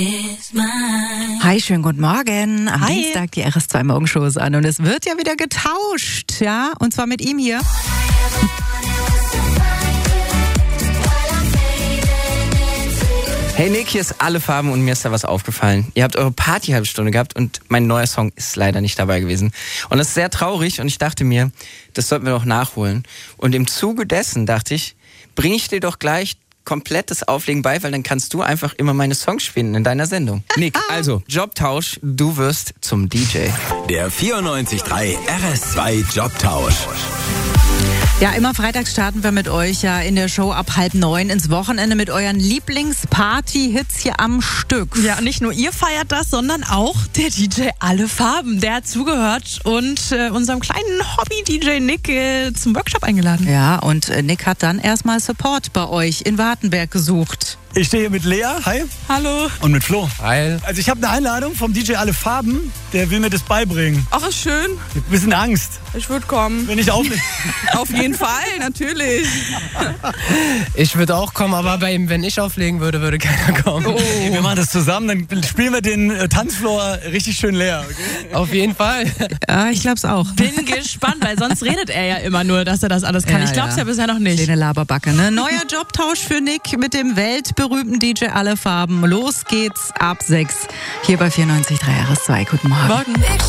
Hi, schönen guten Morgen. Am Hi. Dienstag die RS2 Morgenshow ist an und es wird ja wieder getauscht, ja? Und zwar mit ihm hier. Hey Nick, hier ist Alle Farben und mir ist da was aufgefallen. Ihr habt eure Party-Halbstunde gehabt und mein neuer Song ist leider nicht dabei gewesen. Und das ist sehr traurig und ich dachte mir, das sollten wir doch nachholen. Und im Zuge dessen dachte ich, bringe ich dir doch gleich komplettes Auflegen bei, weil dann kannst du einfach immer meine Songs spielen in deiner Sendung. Nick, also Jobtausch, du wirst zum DJ. Der 94.3 RS2 Jobtausch. Ja, immer freitags starten wir mit euch ja in der Show ab 8:30 ins Wochenende mit euren Lieblingsparty-Hits hier am Stück. Ja, nicht nur ihr feiert das, sondern auch der DJ Alle Farben. Der hat zugehört und unserem kleinen Hobby-DJ Nick zum Workshop eingeladen. Ja, und Nick hat dann erstmal Support bei euch in Wartenberg gesucht. Ich stehe hier mit Lea, hi. Hallo. Und mit Flo. Hi. Also ich habe eine Einladung vom DJ Alle Farben, der will mir das beibringen. Ach, ist schön. Mit ein bisschen Angst, Ich würde kommen. wenn ich aufnehme. Auf jeden Fall, natürlich. Ich würde auch kommen, aber wenn ich auflegen würde, würde keiner kommen. Okay, wir machen das zusammen, dann spielen wir den Tanzfloor richtig schön leer. Okay? Auf jeden Fall. Ja, ich glaub's auch. Bin gespannt, weil sonst redet er ja immer nur, dass er das alles kann. Ja, Ich glaub's ja bisher noch nicht. Kleine Laberbacke, ne? Neuer Jobtausch für Nick mit dem weltberühmten DJ Alle Farben. Los geht's ab 6 hier bei 94.3 RS2. Guten Morgen. Morgen.